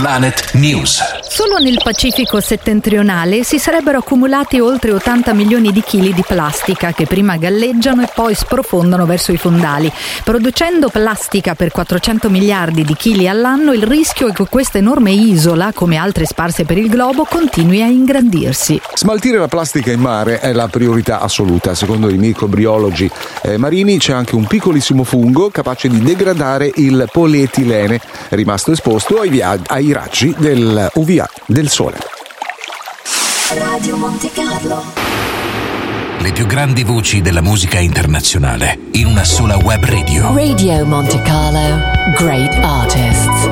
Planet News. Solo nel Pacifico settentrionale si sarebbero accumulati oltre 80 milioni di chili di plastica che prima galleggiano e poi sprofondano verso i fondali. Producendo plastica per 400 miliardi di chili all'anno, il rischio è che questa enorme isola, come altre sparse per il globo, continui a ingrandirsi. Smaltire la plastica in mare è la priorità assoluta. Secondo i microbiologi marini c'è anche un piccolissimo fungo capace di degradare il polietilene, rimasto esposto ai raggi del UVA del sole. Radio Monte Carlo. Le più grandi voci della musica internazionale in una sola web radio. Radio Monte Carlo. Great artists.